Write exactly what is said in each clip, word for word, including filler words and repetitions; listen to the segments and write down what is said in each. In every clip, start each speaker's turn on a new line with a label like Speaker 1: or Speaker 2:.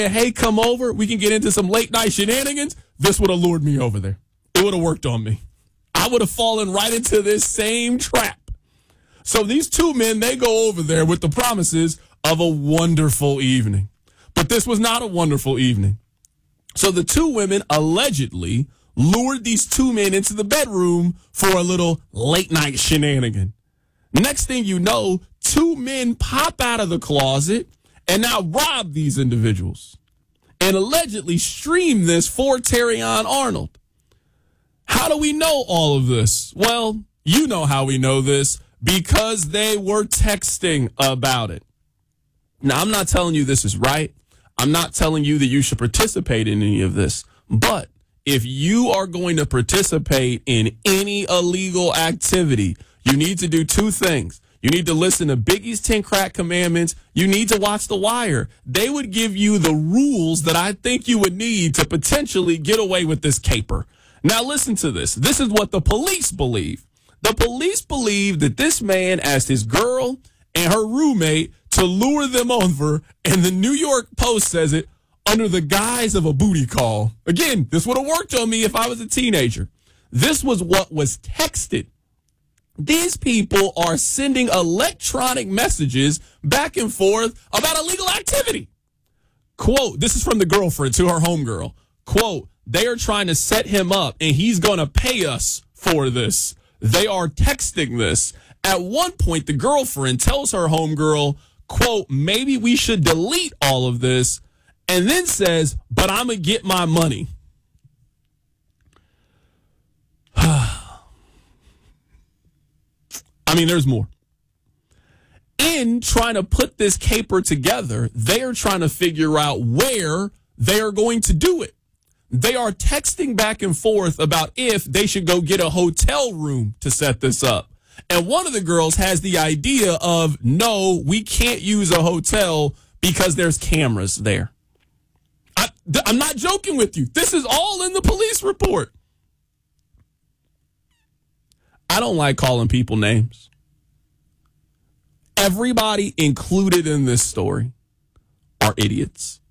Speaker 1: hey, come over, we can get into some late night shenanigans, this would have lured me over there. It would have worked on me. I would have fallen right into this same trap. So these two men, they go over there with the promises of a wonderful evening. But this was not a wonderful evening. So the two women allegedly lured these two men into the bedroom for a little late night shenanigan. Next thing you know, two men pop out of the closet and now rob these individuals and allegedly stream this for Terrion Arnold. How do we know all of this? Well, you know how we know this, because they were texting about it. Now, I'm not telling you this is right. I'm not telling you that you should participate in any of this. But if you are going to participate in any illegal activity, you need to do two things. You need to listen to Biggie's ten Crack Commandments. You need to watch The Wire. They would give you the rules that I think you would need to potentially get away with this caper. Now listen to this. This is what the police believe. The police believe that this man asked his girl and her roommate to lure them over, and the New York Post says it, under the guise of a booty call. Again, this would have worked on me if I was a teenager. This was what was texted. These people are sending electronic messages back and forth about illegal activity. Quote, this is from the girlfriend to her homegirl. Quote, they are trying to set him up and he's going to pay us for this. They are texting this. At one point, the girlfriend tells her homegirl, quote, maybe we should delete all of this, and then says, but I'm going to get my money. I mean, there's more. In trying to put this caper together, they are trying to figure out where they are going to do it. They are texting back and forth about if they should go get a hotel room to set this up. And one of the girls has the idea of, no, we can't use a hotel because there's cameras there. I, th- I'm not joking with you. This is all in the police report. I don't like calling people names. Everybody included in this story are idiots.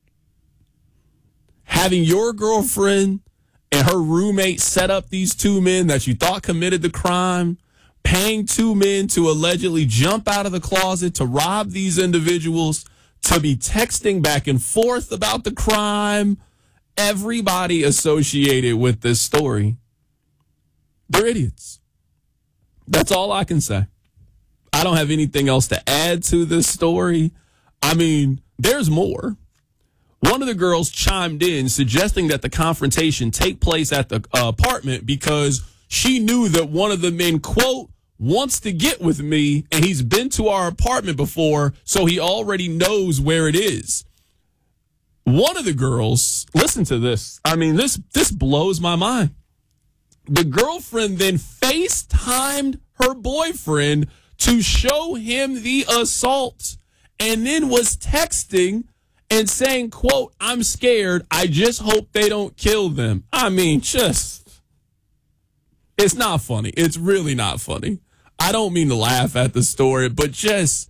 Speaker 1: Having your girlfriend and her roommate set up these two men that you thought committed the crime, paying two men to allegedly jump out of the closet to rob these individuals, to be texting back and forth about the crime, everybody associated with this story, they're idiots. That's all I can say. I don't have anything else to add to this story. I mean, there's more. One of the girls chimed in suggesting that the confrontation take place at the uh, apartment because she knew that one of the men, quote, wants to get with me and he's been to our apartment before, so he already knows where it is. One of the girls, listen to this. I mean, this this blows my mind. The girlfriend then FaceTimed her boyfriend to show him the assault and then was texting and saying, quote, I'm scared. I just hope they don't kill them. I mean, just, it's not funny. It's really not funny. I don't mean to laugh at the story, but just,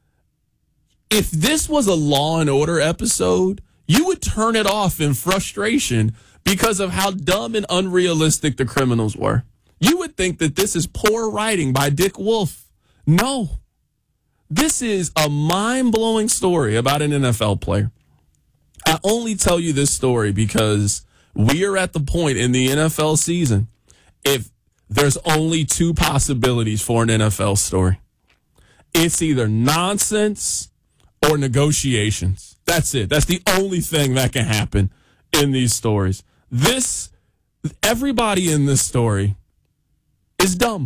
Speaker 1: if this was a Law and Order episode, you would turn it off in frustration because of how dumb and unrealistic the criminals were. You would think that this is poor writing by Dick Wolf. No. This is a mind-blowing story about an N F L player. I only tell you this story because we are at the point in the N F L season if there's only two possibilities for an N F L story. It's either nonsense or negotiations. That's it. That's the only thing that can happen in these stories. This, everybody in this story is dumb.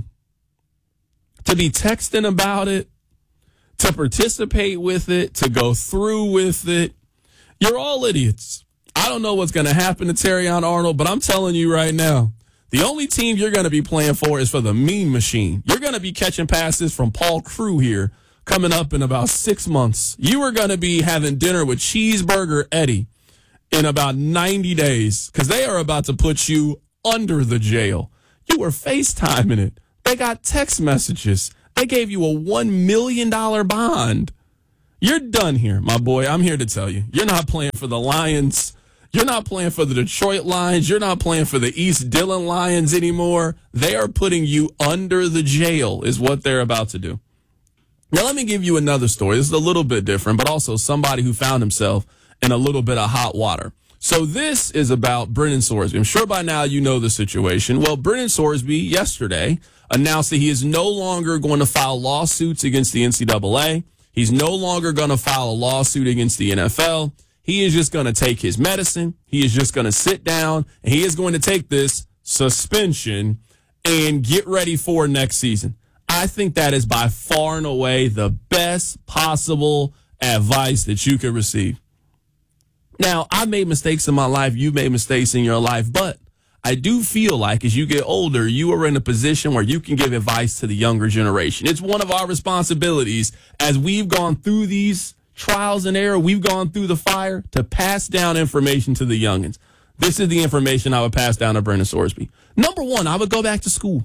Speaker 1: To be texting about it, to participate with it, to go through with it, you're all idiots. I don't know what's going to happen to Terrion Arnold, but I'm telling you right now, the only team you're going to be playing for is for the Mean Machine. You're going to be catching passes from Paul Crewe here coming up in about six months. You are going to be having dinner with Cheeseburger Eddie in about ninety days because they are about to put you under the jail. You were FaceTiming it. They got text messages. They gave you a one million dollars bond. You're done here, my boy. I'm here to tell you. You're not playing for the Lions. You're not playing for the Detroit Lions. You're not playing for the East Dillon Lions anymore. They are putting you under the jail is what they're about to do. Now, let me give you another story. This is a little bit different, but also somebody who found himself in a little bit of hot water. So this is about Brennan Sorsby. I'm sure by now you know the situation. Well, Brennan Sorsby yesterday announced that he is no longer going to file lawsuits against the N C double A. He's no longer going to file a lawsuit against the N F L. He is just going to take his medicine. He is just going to sit down, and he is going to take this suspension and get ready for next season. I think that is by far and away the best possible advice that you could receive. Now, I've made mistakes in my life. You've made mistakes in your life, but I do feel like as you get older, you are in a position where you can give advice to the younger generation. It's one of our responsibilities as we've gone through these trials and error, we've gone through the fire to pass down information to the youngins. This is the information I would pass down to Brennan Sorsby. Number one, I would go back to school.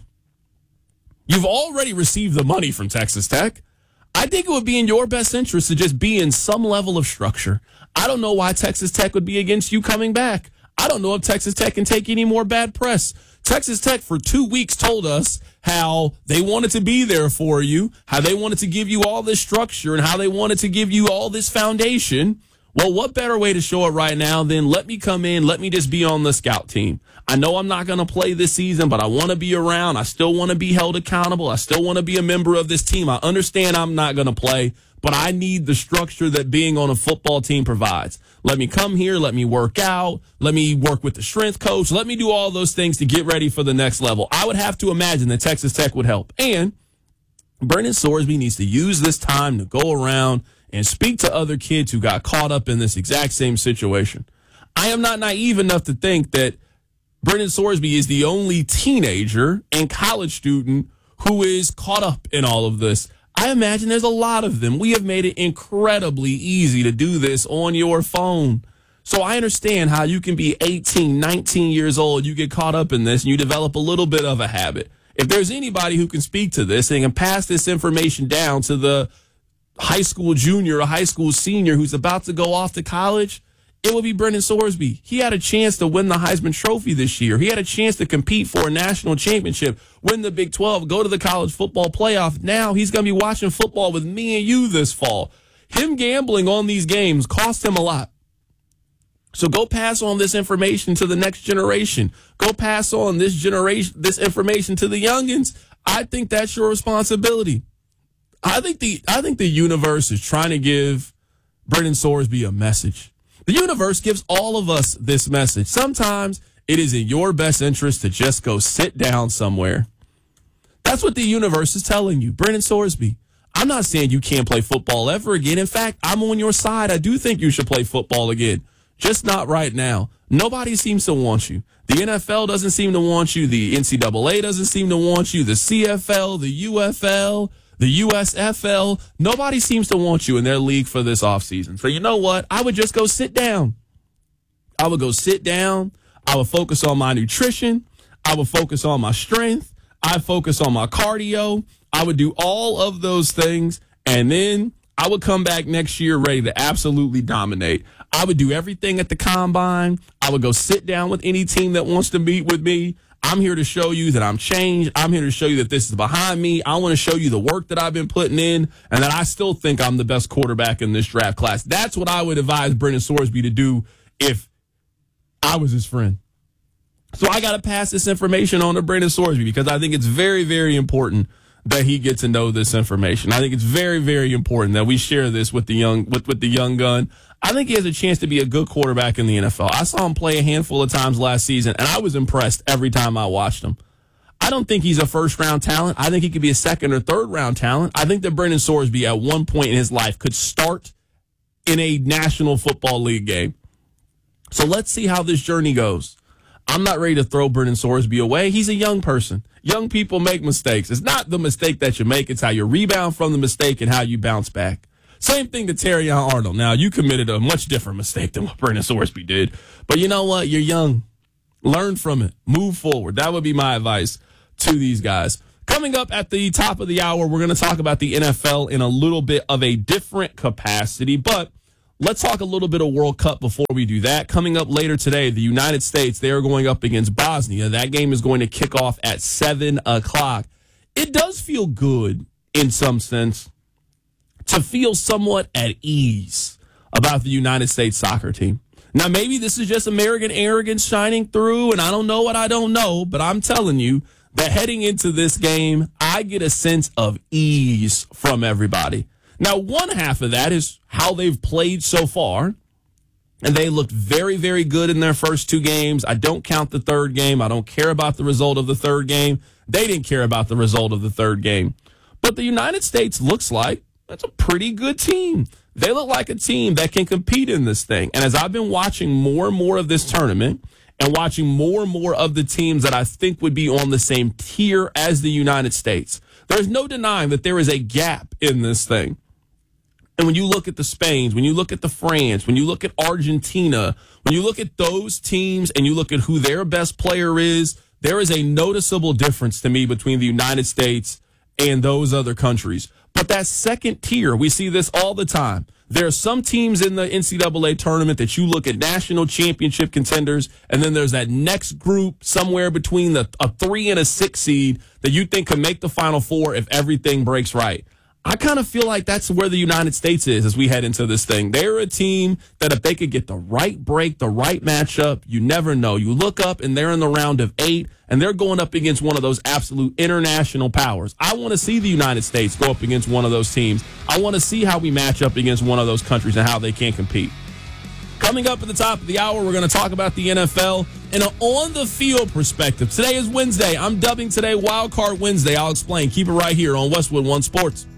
Speaker 1: You've already received the money from Texas Tech. I think it would be in your best interest to just be in some level of structure. I don't know why Texas Tech would be against you coming back. I don't know if Texas Tech can take any more bad press. Texas Tech for two weeks told us how they wanted to be there for you, how they wanted to give you all this structure, and how they wanted to give you all this foundation. Well, what better way to show it right now than let me come in, let me just be on the scout team. I know I'm not going to play this season, but I want to be around. I still want to be held accountable. I still want to be a member of this team. I understand I'm not going to play, but I need the structure that being on a football team provides. Let me come here. Let me work out. Let me work with the strength coach. Let me do all those things to get ready for the next level. I would have to imagine that Texas Tech would help. And Brennan Sorsby needs to use this time to go around and speak to other kids who got caught up in this exact same situation. I am not naive enough to think that Brennan Sorsby is the only teenager and college student who is caught up in all of this. I imagine there's a lot of them. We have made it incredibly easy to do this on your phone. So I understand how you can be eighteen, nineteen years old, you get caught up in this, and you develop a little bit of a habit. If there's anybody who can speak to this and can pass this information down to the high school junior or high school senior who's about to go off to college, it would be Brennan Sorsby. He had a chance to win the Heisman Trophy this year. He had a chance to compete for a national championship, win the Big twelve, go to the college football playoff. Now he's going to be watching football with me and you this fall. Him gambling on these games cost him a lot. So go pass on this information to the next generation. Go pass on this generation, this information to the youngins. I think that's your responsibility. I think the I think the universe is trying to give Brennan Sorsby a message. The universe gives all of us this message. Sometimes it is in your best interest to just go sit down somewhere. That's what the universe is telling you. Brennan Sorsby, I'm not saying you can't play football ever again. In fact, I'm on your side. I do think you should play football again. Just not right now. Nobody seems to want you. The N F L doesn't seem to want you. The N C double A doesn't seem to want you. The C F L, the U F L, the U S F L, nobody seems to want you in their league for this offseason. So you know what? I would just go sit down. I would go sit down. I would focus on my nutrition. I would focus on my strength. I'd focus on my cardio. I would do all of those things. And then I would come back next year ready to absolutely dominate. I would do everything at the combine. I would go sit down with any team that wants to meet with me. I'm here to show you that I'm changed. I'm here to show you that this is behind me. I want to show you the work that I've been putting in and that I still think I'm the best quarterback in this draft class. That's what I would advise Brennan Sorsby to do if I was his friend. So I got to pass this information on to Brennan Sorsby because I think it's very, very important that he get to know this information. I think it's very, very important that we share this with the young with, with the young gun. I think he has a chance to be a good quarterback in the N F L. I saw him play a handful of times last season, and I was impressed every time I watched him. I don't think he's a first-round talent. I think he could be a second- or third-round talent. I think that Brennan Sorsby at one point in his life could start in a National Football League game. So let's see how this journey goes. I'm not ready to throw Brennan Sorsby away. He's a young person. Young people make mistakes. It's not the mistake that you make. It's how you rebound from the mistake and how you bounce back. Same thing to Terrion Arnold. Now, you committed a much different mistake than what Brennan Sorsby did. But you know what? You're young. Learn from it. Move forward. That would be my advice to these guys. Coming up at the top of the hour, we're going to talk about the N F L in a little bit of a different capacity, but let's talk a little bit of World Cup before we do that. Coming up later today, the United States, they are going up against Bosnia. That game is going to kick off at seven o'clock. It does feel good in some sense to feel somewhat at ease about the United States soccer team. Now, maybe this is just American arrogance shining through, and I don't know what I don't know, but I'm telling you that heading into this game, I get a sense of ease from everybody. Now, one half of that is how they've played so far, and they looked very, very good in their first two games. I don't count the third game. I don't care about the result of the third game. They didn't care about the result of the third game. But the United States looks like that's a pretty good team. They look like a team that can compete in this thing. And as I've been watching more and more of this tournament and watching more and more of the teams that I think would be on the same tier as the United States, there's no denying that there is a gap in this thing. And when you look at the Spains, when you look at the France, when you look at Argentina, when you look at those teams and you look at who their best player is, there is a noticeable difference to me between the United States and those other countries. But that second tier, we see this all the time. There are some teams in the N C double A tournament that you look at national championship contenders, and then there's that next group somewhere between the a three and a six seed that you think can make the Final Four if everything breaks right. I kind of feel like that's where the United States is as we head into this thing. They're a team that if they could get the right break, the right matchup, you never know. You look up and they're in the round of eight, and they're going up against one of those absolute international powers. I want to see the United States go up against one of those teams. I want to see how we match up against one of those countries and how they can compete. Coming up at the top of the hour, we're going to talk about the N F L in an on-the-field perspective. Today is Wednesday. I'm dubbing today Wild Card Wednesday. I'll explain. Keep it right here on Westwood One Sports.